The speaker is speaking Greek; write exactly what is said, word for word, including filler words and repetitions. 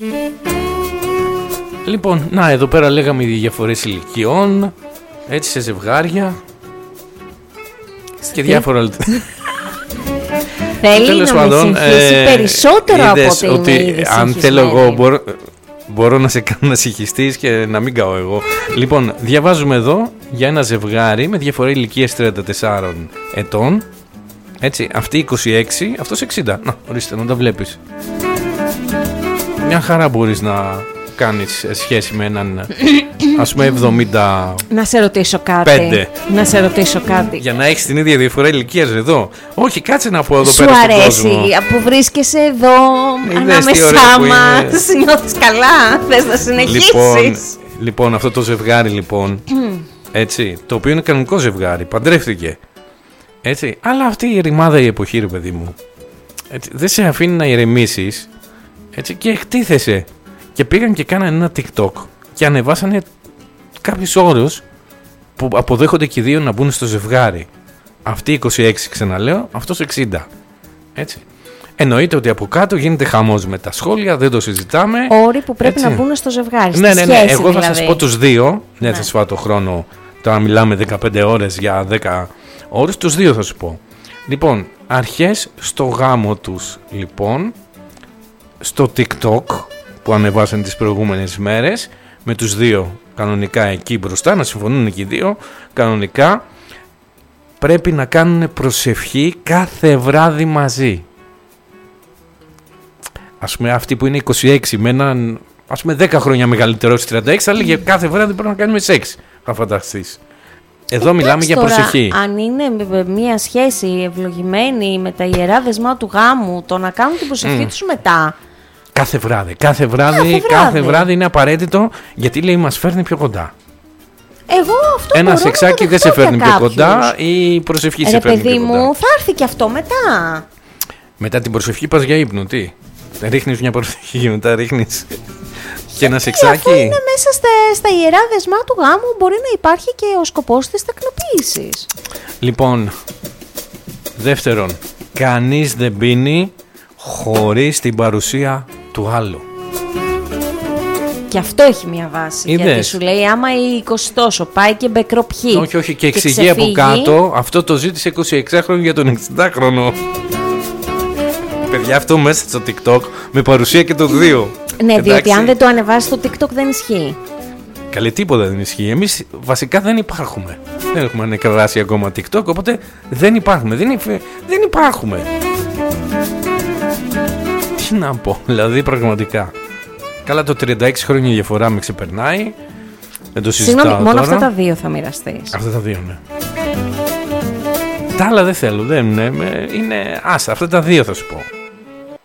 Λοιπόν, να εδώ πέρα λέγαμε οι διαφορές ηλικιών, έτσι σε ζευγάρια και διάφορα. Θέλει να πάντων, με συγχύσει ε, περισσότερο από ό,τι ότι είναι αν θέλω εγώ μπορώ, μπορώ να σε κάνω να συγχυστείς και να μην κάω εγώ. Λοιπόν, διαβάζουμε εδώ για ένα ζευγάρι με διαφορά ηλικίας τριάντα τεσσάρων ετών. Έτσι, αυτή είκοσι έξι, αυτός εξήντα. Να, ορίστε, να τα βλέπεις. Μια χαρά μπορείς να κάνεις σχέση με έναν, ας πούμε, εβδομήντα. Να σε ρωτήσω κάτι. Πέντε. Να σε ρωτήσω κάτι. Για να έχεις την ίδια διαφορά ηλικίας εδώ. Όχι, κάτσε να πω εδώ σου πέρα στον κόσμο. Σου αρέσει που βρίσκεσαι εδώ ανάμεσά μας. Νιώθεις καλά, θες να συνεχίσεις. Λοιπόν, λοιπόν, αυτό το ζευγάρι λοιπόν, έτσι, το οποίο είναι κανονικό ζευγάρι, παντρεύτηκε. Έτσι, αλλά αυτή η ρημάδα η εποχή, ρε παιδί μου, έτσι, δεν σε αφήνει να ηρεμήσεις. Έτσι, και εκτίθεσαι. Και πήγαν και κάνανε ένα TikTok και ανεβάσανε κάποιους όρους που αποδέχονται και οι δύο να μπουν στο ζευγάρι. Αυτή είκοσι έξι, ξαναλέω, αυτός εξήντα. Έτσι. Εννοείται ότι από κάτω γίνεται χαμός με τα σχόλια, δεν το συζητάμε. Όροι που πρέπει έτσι να μπουν στο ζευγάρι. Ναι, ναι, ναι. Σχέση, Εγώ θα δηλαδή. σας πω τους δύο. Ναι, ναι. θα σας φάω το χρόνο. Τώρα μιλάμε δεκαπέντε ώρες για δέκα ώρες. Τους δύο θα σου πω. Λοιπόν, αρχές στο γάμο τους, λοιπόν, στο TikTok που ανεβάσαν τις προηγούμενες μέρες, με τους δύο κανονικά εκεί μπροστά, να συμφωνούν και οι δύο, κανονικά πρέπει να κάνουν προσευχή κάθε βράδυ μαζί. Ας πούμε αυτή που είναι είκοσι έξι με έναν, ας πούμε δέκα χρόνια μεγαλύτερο στις τριάντα έξι, θα λέγε κάθε βράδυ πρέπει να κάνουμε σεξ, θα φανταστείς. Εδώ εντάξει, μιλάμε για τώρα, προσευχή. Αν είναι μια σχέση ευλογημένη με τα ιερά δεσμά του γάμου, το να κάνουν την προσευχή mm. τους μετά. Κάθε βράδυ, κάθε βράδυ, κάθε βράδυ, κάθε βράδυ είναι απαραίτητο, γιατί λέει μας φέρνει πιο κοντά. Εγώ αυτό ένα σεξάκι δεν σε φέρνει πιο κοντά, η προσευχή σε φέρνει πιο κοντά. Παιδί μου, θα έρθει και αυτό μετά. Μετά την προσευχή πας για ύπνο, τι. Ρίχνεις μια προσευχή και μετά ρίχνεις και ένα σεξάκι. Αφού είναι μέσα στα, στα ιερά δεσμά του γάμου, μπορεί να υπάρχει και ο σκοπός της τεκνοποίησης. Λοιπόν, δεύτερον, κανείς δεν πίνει χωρίς την παρουσία του άλλου. Και αυτό έχει μια βάση. Είδες. Γιατί σου λέει άμα η είκοσι τόσο πάει και μπεκροπιεί. Όχι, όχι, και εξηγεί από κάτω. Αυτό το ζήτησε εικοσιεξάχρονο για τον εξήντα-χρονο. Παιδιά, αυτό μέσα στο TikTok με παρουσία και των δύο. Ναι, εντάξει. Διότι αν δεν το ανεβάσει στο TikTok δεν ισχύει. Καλή, τίποτα δεν ισχύει. Εμείς βασικά δεν υπάρχουμε. Δεν έχουμε ανεκράσει ακόμα TikTok, οπότε δεν υπάρχουμε. Δεν, υφε... δεν υπάρχουμε. Τι να πω, δηλαδή πραγματικά. Καλά, το τριάντα έξι χρόνια διαφορά με ξεπερνάει. Δεν το συζητάω. Συγγνώμη, μόνο τώρα. αυτά τα δύο θα μοιραστείς. Αυτά τα δύο, ναι. Τα άλλα δεν θέλω. Δεν είναι. είναι... Άσα, αυτά τα δύο θα σου πω.